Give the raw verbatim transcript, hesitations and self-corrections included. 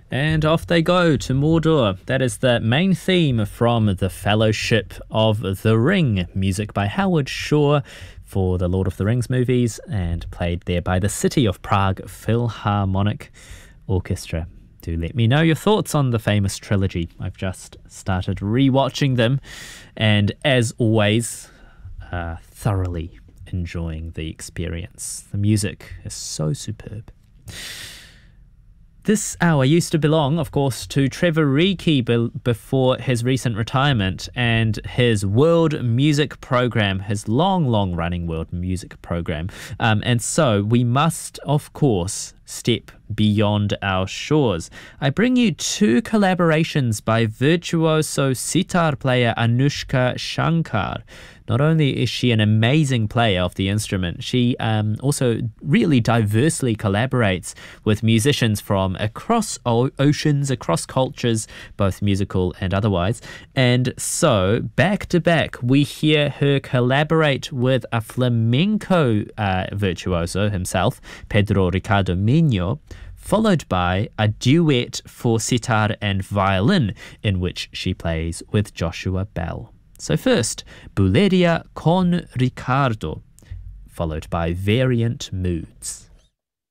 And off they go to Mordor. That is the main theme from The Fellowship of the Ring, music by Howard Shore for the Lord of the Rings movies and played there by the City of Prague Philharmonic Orchestra. Do let me know your thoughts on the famous trilogy. I've just started rewatching them and, as always, uh, thoroughly enjoying the experience. The music is so superb. This hour used to belong, of course, to Trevor Reekie be- before his recent retirement and his world music program, his long, long-running world music program. Um, and so we must, of course, step beyond our shores. I bring you two collaborations by virtuoso sitar player Anushka Shankar. Not only is she an amazing player of the instrument, she um, also really diversely collaborates with musicians from across o- oceans, across cultures, both musical and otherwise. And so, back to back, we hear her collaborate with a flamenco uh, virtuoso himself, Pedro Ricardo Minho, followed by a duet for sitar and violin, in which she plays with Joshua Bell. So first, Buleria con Ricardo, followed by Variant Moods.